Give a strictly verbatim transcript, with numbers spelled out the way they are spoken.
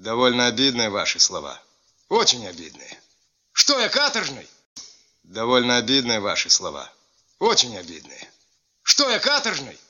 Довольно обидные ваши слова. Очень обидные. Что я, каторжный? Довольно обидные ваши слова. Очень обидные. Что я, каторжный?